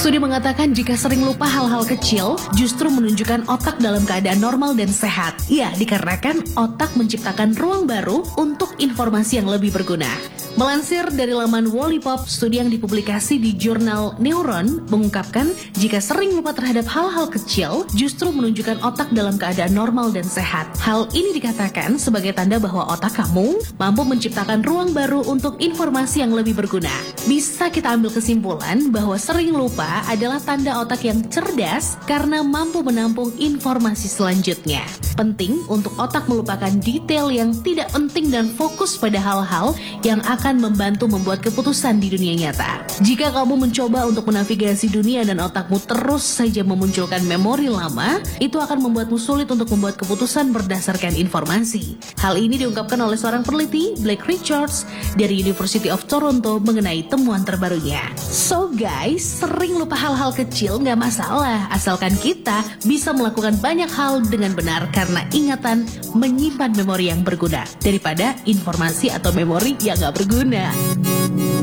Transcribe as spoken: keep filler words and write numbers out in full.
Studi mengatakan jika sering lupa hal-hal kecil, justru menunjukkan otak dalam keadaan normal dan sehat. Ya, dikarenakan otak menciptakan ruang baru untuk informasi yang lebih berguna. Melansir dari laman Wallipop, studi yang dipublikasi di jurnal Neuron mengungkapkan jika sering lupa terhadap hal-hal kecil justru menunjukkan otak dalam keadaan normal dan sehat. Hal ini dikatakan sebagai tanda bahwa otak kamu mampu menciptakan ruang baru untuk informasi yang lebih berguna. Bisa kita ambil kesimpulan bahwa sering lupa adalah tanda otak yang cerdas karena mampu menampung informasi selanjutnya. Penting untuk otak melupakan detail yang tidak penting dan fokus pada hal-hal yang akan membantu membuat keputusan di dunia nyata. Jika kamu mencoba untuk menavigasi dunia dan otakmu terus saja memunculkan memori lama, itu akan membuatmu sulit untuk membuat keputusan berdasarkan informasi. Hal ini diungkapkan oleh seorang peneliti, Blake Richards, dari University of Toronto mengenai temuan terbarunya. So guys, sering lupa hal-hal kecil nggak masalah, asalkan kita bisa melakukan banyak hal dengan benar karena ingatan menyimpan memori yang berguna daripada informasi atau memori yang nggak berguna.